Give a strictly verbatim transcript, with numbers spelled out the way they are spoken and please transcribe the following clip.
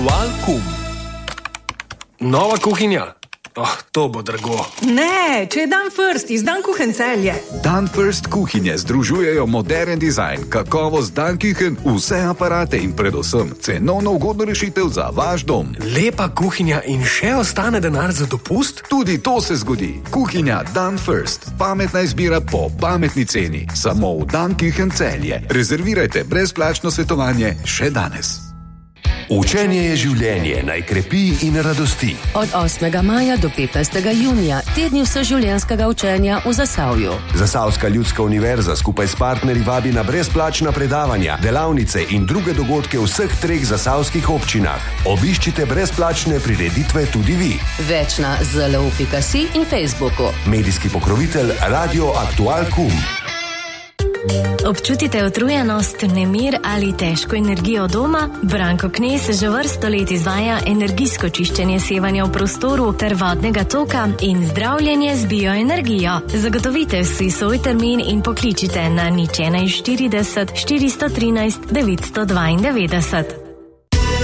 Valkum. Nova kuhinja. Oh, to bo drago. Ne, če je Dan First iz Dan Kuchen Celje. Dan First kuhinje združujejo modern dizajn, kakovost Dan Kuchen, vse aparate in predvsem cenovno ugodno rešitev za vaš dom. Lepa kuhinja in še ostane denar za dopust? Tudi to se zgodi. Kuhinja Dan First. Pametna izbira po pametni ceni. Samo v Dan Kuchen Celje. Rezervirajte brezplačno svetovanje še danes. Učenje je življenje, naj krepi in radosti. Od osmega maja do petnajstega junija, tedni vseživljenjskega učenja v Zasavju. Zasavska ljudska univerza skupaj s partnerji vabi na brezplačna predavanja, delavnice in druge dogodke v vseh treh zasavskih občinah. Obiščite brezplačne prireditve tudi vi. Več na zelo pika si in Facebooku. Medijski pokrovitelj Radio Aktual Kum. Občutite utrujenost, nemir ali težko energijo doma? Branko Knez že vrsto let izvaja energijsko čiščenje sevanja v prostoru ter vodnega toka in zdravljenje z bioenergijo. Zagotovite si svoj termin in pokličite na nič ena štirideset štiristo trinajst devetsto dvaindevetdeset.